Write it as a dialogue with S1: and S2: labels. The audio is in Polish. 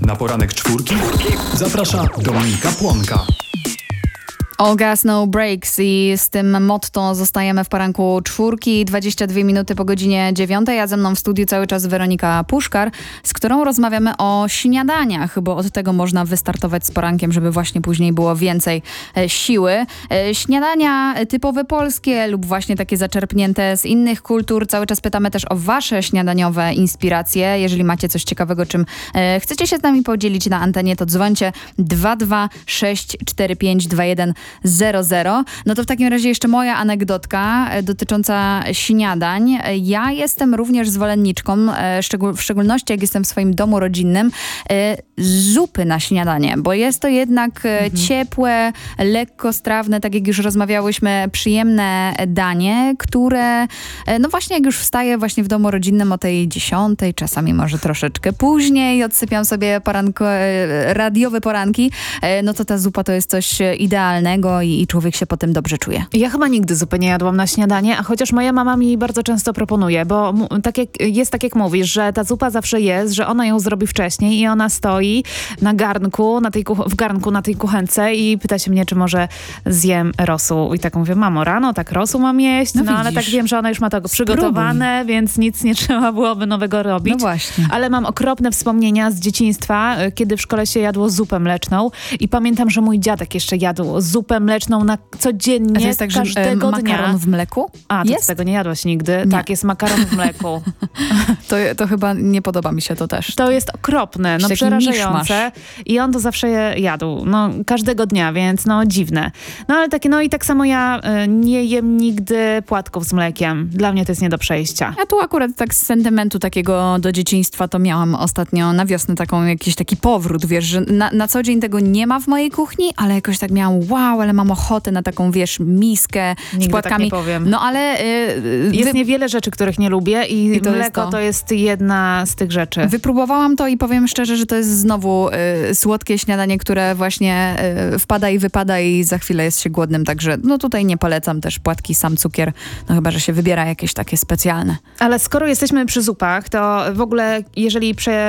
S1: Na poranek czwórki zaprasza Dominika Płonka.
S2: All gas, no breaks i z tym motto zostajemy w poranku czwórki. 22 minuty po godzinie 9, a ze mną w studiu cały czas Weronika Puszkar, z którą rozmawiamy o śniadaniach, bo od tego można wystartować z porankiem, żeby właśnie później było więcej siły. Śniadania typowe polskie lub właśnie takie zaczerpnięte z innych kultur. Cały czas pytamy też o wasze śniadaniowe inspiracje. Jeżeli macie coś ciekawego, czym chcecie się z nami podzielić na antenie, to dzwońcie 226452100. No to w takim razie jeszcze moja anegdotka dotycząca śniadań. Ja jestem również zwolenniczką, w szczególności jak jestem w swoim domu rodzinnym, zupy na śniadanie, bo jest to jednak ciepłe, lekkostrawne, tak jak już rozmawiałyśmy, przyjemne danie, które no właśnie jak już wstaję właśnie w domu rodzinnym o tej 10, czasami może troszeczkę później, odsypiam sobie radiowe poranki, no to ta zupa to jest coś idealnego i człowiek się potem dobrze czuje.
S3: Ja chyba nigdy zupy nie jadłam na śniadanie, a chociaż moja mama mi bardzo często proponuje, bo tak jak mówisz, że ta zupa zawsze jest, że ona ją zrobi wcześniej i ona stoi na garnku, w garnku na tej kuchence i pyta się mnie, czy może zjem rosół. I tak mówię, mamo, rano tak rosół mam jeść, no ale tak wiem, że ona już ma to przygotowane, więc nic nie trzeba byłoby nowego robić.
S2: No właśnie.
S3: Ale mam okropne wspomnienia z dzieciństwa, kiedy w szkole się jadło zupę mleczną i pamiętam, że mój dziadek jeszcze jadł zupę mleczną codziennie,
S2: a to jest tak,
S3: każdego
S2: że
S3: dnia.
S2: makaron w mleku?
S3: A, to tego nie jadłaś nigdy? Nie. Tak, jest makaron w mleku.
S2: To chyba nie podoba mi się to też.
S3: To jest okropne, no przerażające. I on to zawsze jadł, no każdego dnia, więc no dziwne. No ale takie, no i tak samo ja nie jem nigdy płatków z mlekiem. Dla mnie to jest nie do przejścia.
S2: Ja tu akurat tak z sentymentu takiego do dzieciństwa to miałam ostatnio na wiosnę jakiś taki powrót, wiesz, że na co dzień tego nie ma w mojej kuchni, ale jakoś tak miałam, wow, ale mam ochotę na taką, wiesz, miskę
S3: nigdy
S2: z płatkami.
S3: Tak nie powiem.
S2: No ale...
S3: jest niewiele rzeczy, których nie lubię i mleko to jest jedna z tych rzeczy.
S2: Wypróbowałam to i powiem szczerze, że to jest znowu słodkie śniadanie, które właśnie wpada i wypada i za chwilę jest się głodnym, także no tutaj nie polecam też płatki, sam cukier, no chyba, że się wybiera jakieś takie specjalne.
S3: Ale skoro jesteśmy przy zupach, to w ogóle jeżeli